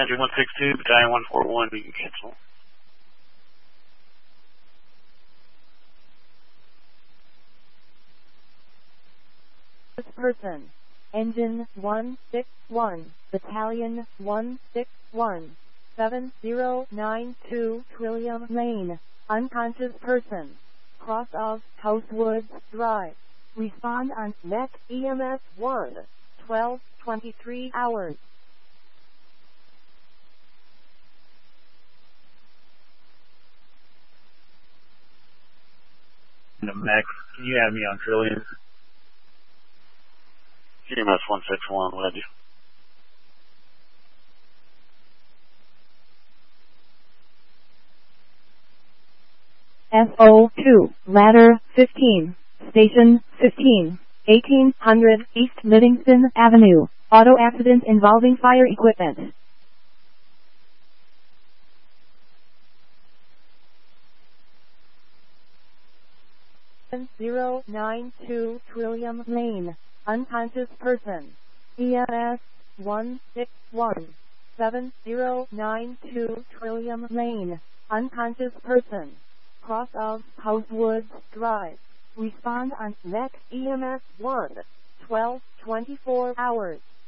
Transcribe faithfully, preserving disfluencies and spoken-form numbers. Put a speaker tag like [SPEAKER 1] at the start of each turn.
[SPEAKER 1] Entry one six two, Battalion one four one, you can cancel.
[SPEAKER 2] Person. Engine one six one, Battalion one six one, seven zero nine two Trillium Lane. Unconscious person. Cross of Housewoods Drive. Respond on M E C E M S one, twelve twenty-three hours.
[SPEAKER 1] The Max, can you have me on Trillium? E M S one six one, what you?
[SPEAKER 2] S O two, Ladder fifteen, Station fifteen, eighteen hundred East Livingston Avenue. Auto accident involving fire equipment. seven zero nine two Trillium Lane. Unconscious person. E M S one six one, seven zero nine two Trillium Lane. Unconscious person. Cross of Housewoods Drive. Respond on M E C E M S one, twelve twenty-four hours.